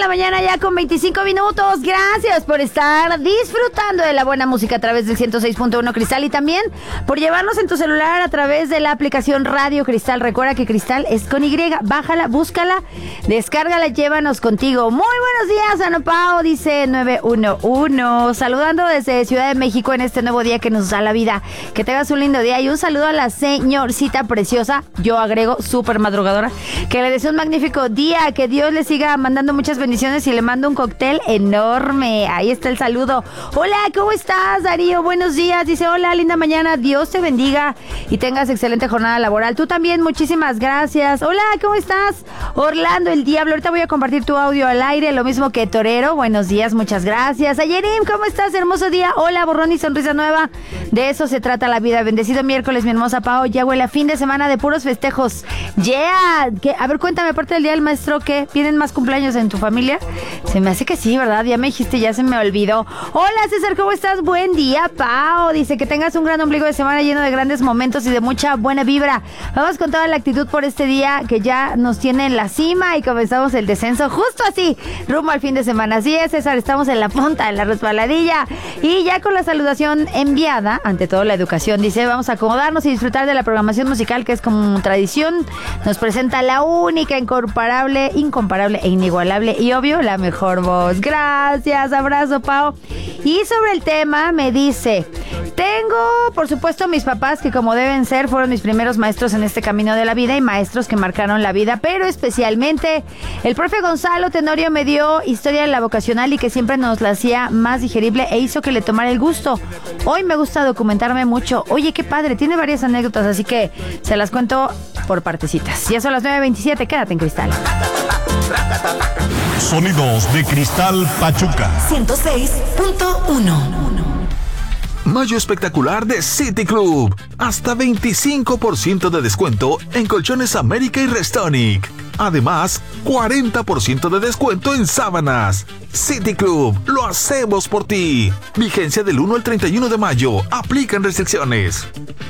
la mañana ya con 25 minutos. Gracias por estar disfrutando de la buena música a través del 106.1 Cristal y también por llevarnos en tu celular a través de la aplicación Radio Cristal. Recuerda que Cristal es con Y. Bájala, búscala, descárgala, llévanos contigo. Muy buenos días, Ana Pao, dice 911. Saludando desde Ciudad de México en este nuevo día que nos da la vida. Que tengas un lindo día y un saludo a la señorcita preciosa. Yo agrego, súper madrugadora. Que le deseo un magnífico día. Que Dios le siga mandando muchas bendiciones y le mando un cóctel enorme. Ahí está el saludo. Hola, ¿cómo estás, Darío? Buenos días. Dice, hola, linda mañana. Dios te bendiga y tengas excelente jornada laboral. Tú también, muchísimas gracias. Hola, ¿cómo estás? Orlando, el Diablo. Ahorita voy a compartir tu audio al aire, lo mismo que Torero. Buenos días, muchas gracias. Ayerim, ¿cómo estás? Hermoso día. Hola, borrón y sonrisa nueva. De eso se trata la vida. Bendecido miércoles, mi hermosa Pao. Ya huele a fin de semana de puros festejos. Yeah. A ver, cuéntame, aparte del día del maestro, ¿qué? ¿Vienen más cumpleaños en tu familia? Se me hace que sí, ¿verdad? Ya me dijiste, ya se me olvidó. Hola, César, ¿cómo estás? Buen día, Pao. Dice que tengas un gran ombligo de semana lleno de grandes momentos y de mucha buena vibra. Vamos con toda la actitud por este día que ya nos tiene en la cima y comenzamos el descenso justo así, rumbo al fin de semana. Así es, César, estamos en la punta, en la resbaladilla. Y ya con la saludación enviada, ante todo la educación, dice, vamos a acomodarnos y disfrutar de la programación musical que es como tradición. Nos presenta la única, incomparable e inigualable y obvio, la mejor voz. Gracias, abrazo, Pao. Y sobre el tema me dice, tengo, por supuesto, mis papás que como deben ser, fueron mis primeros maestros en este camino de la vida y maestros que marcaron la vida, pero especialmente el profe Gonzalo Tenorio me dio historia de la vocacional y que siempre nos la hacía más digerible e hizo que le tomara el gusto. Hoy me gusta documentarme mucho. Oye, qué padre, tiene varias anécdotas, así que se las cuento por partecitas. Ya son las 9:27, quédate en Cristal. Sonidos de Cristal Pachuca 106.1. Mayo espectacular de City Club. Hasta 25% de descuento en Colchones América y Restonic. Además, 40% de descuento en sábanas. City Club, lo hacemos por ti. Vigencia del 1 al 31 de mayo. Aplican restricciones.